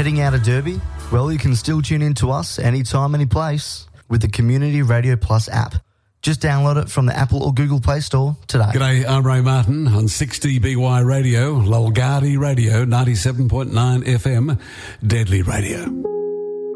Heading out of Derby? Well, you can still tune in to us anytime, any place with the Community Radio Plus app. Just download it from the Apple or Google Play Store today. G'day, I'm Ray Martin on 6DBY Radio, Lolgardi Radio, 97.9 FM, Deadly Radio.